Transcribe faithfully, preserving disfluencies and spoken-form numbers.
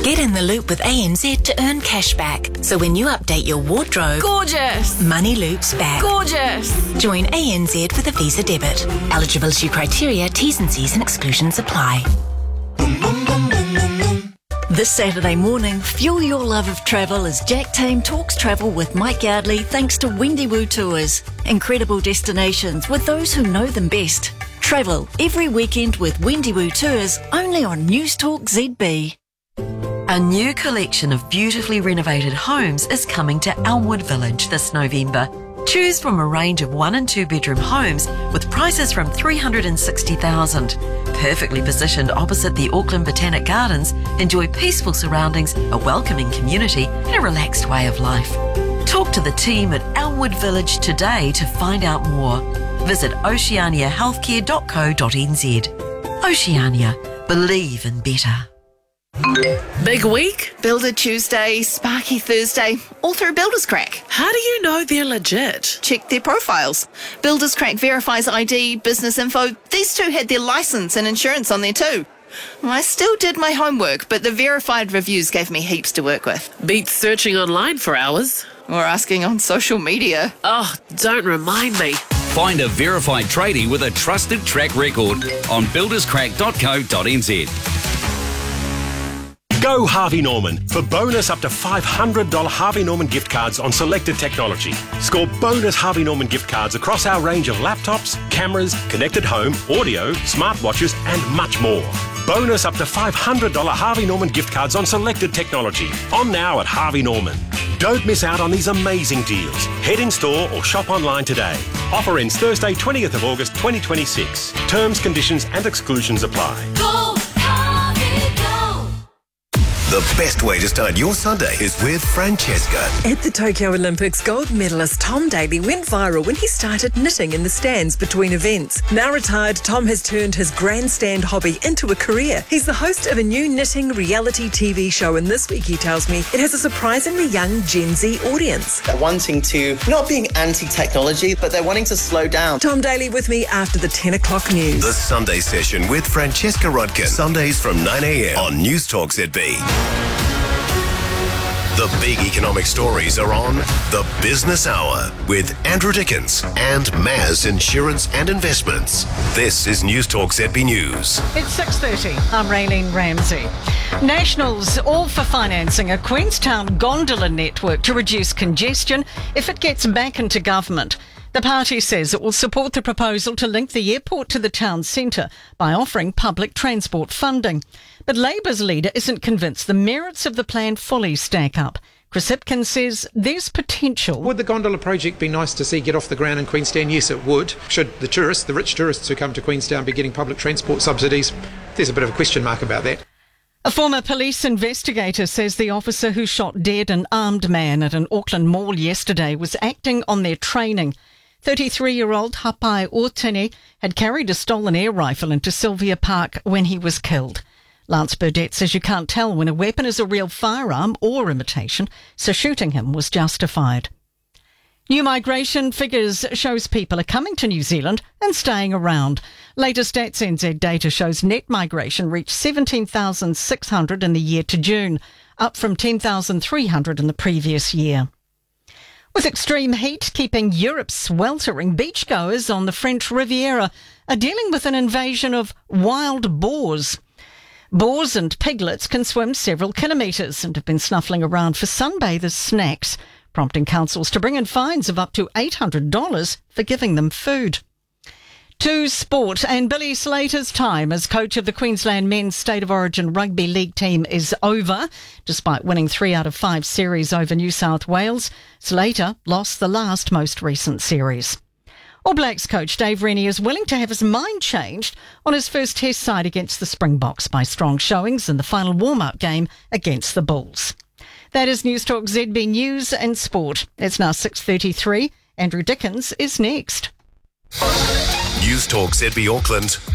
Get in the loop with A N Z to earn cash back. So when you update your wardrobe, Gorgeous! money loops back. Gorgeous! Join A N Z with a Visa debit. Eligibility criteria, T's and C's and exclusions apply. This Saturday morning, fuel your love of travel as Jack Tame talks travel with Mike Yardley thanks to Wendiwoo Tours. Incredible destinations with those who know them best. Travel every weekend with Wendiwoo Tours only on Newstalk Z B. A new collection of beautifully renovated homes is coming to Elmwood Village this November. Choose from a range of one and two bedroom homes with prices from three hundred sixty thousand dollars. Perfectly positioned opposite the Auckland Botanic Gardens, enjoy peaceful surroundings, a welcoming community and a relaxed way of life. Talk to the team at Elmwood Village today to find out more. Visit oceania healthcare dot co dot n z. Oceania. Believe in better. Big week? Builder Tuesday, Sparky Thursday, all through Builders Crack. How do you know they're legit? Check their profiles. Builders Crack verifies I D, business info. These two had their licence and insurance on there too. I still did my homework, but the verified reviews gave me heaps to work with. Beats searching online for hours. Or asking on social media. Oh, don't remind me. Find a verified tradie with a trusted track record on builders crack dot co dot n z. Go Harvey Norman for bonus up to five hundred dollars Harvey Norman gift cards on selected technology. Score bonus Harvey Norman gift cards across our range of laptops, cameras, connected home, audio, smartwatches and much more. Bonus up to five hundred dollars Harvey Norman gift cards on selected technology. On now at Harvey Norman. Don't miss out on these amazing deals. Head in store or shop online today. Offer ends Thursday, twentieth of August twenty twenty-six. Terms, conditions and exclusions apply. Go, Harvey, go! The best way to start your Sunday is with Francesca. At the Tokyo Olympics, gold medalist Tom Daley went viral when he started knitting in the stands between events. Now retired, Tom has turned his grandstand hobby into a career. He's the host of a new knitting reality T V show, and this week, he tells me, it has a surprisingly young Gen Z audience. They're wanting to, not being anti-technology, but they're wanting to slow down. Tom Daley with me after the ten o'clock news. The Sunday Session with Francesca Rodkin. Sundays from nine a.m. on Newstalk Z B. The big economic stories are on The Business Hour with Andrew Dickens and Maz Insurance and Investments. This is Newstalk Z B News. It's six thirty. I'm Raylene Ramsey. Nationals all for financing a Queenstown gondola network to reduce congestion if it gets back into government. The party says it will support the proposal to link the airport to the town centre by offering public transport funding. But Labour's leader isn't convinced the merits of the plan fully stack up. Chris Hipkins says there's potential. Would the gondola project be nice to see get off the ground in Queenstown? Yes, it would. Should the tourists, the rich tourists who come to Queenstown, be getting public transport subsidies? There's a bit of a question mark about that. A former police investigator says the officer who shot dead an armed man at an Auckland mall yesterday was acting on their training. thirty-three-year-old Hapai Otene had carried a stolen air rifle into Sylvia Park when he was killed. Lance Burdett says you can't tell when a weapon is a real firearm or imitation, so shooting him was justified. New migration figures shows people are coming to New Zealand and staying around. Latest Stats N Z data shows net migration reached seventeen thousand six hundred in the year to June, up from ten thousand three hundred in the previous year. With extreme heat keeping Europe sweltering, beachgoers on the French Riviera are dealing with an invasion of wild boars. Boars and piglets can swim several kilometres and have been snuffling around for sunbathers' snacks, prompting councils to bring in fines of up to eight hundred dollars for giving them food. To sport, and Billy Slater's time as coach of the Queensland Men's State of Origin Rugby League team is over. Despite winning three out of five series over New South Wales, Slater lost the last most recent series. All Blacks coach Dave Rennie is willing to have his mind changed on his first test side against the Springboks by strong showings in the final warm-up game against the Bulls. That is Newstalk Z B News and Sport. It's now six thirty-three. Andrew Dickens is next. Newstalk Z B Auckland.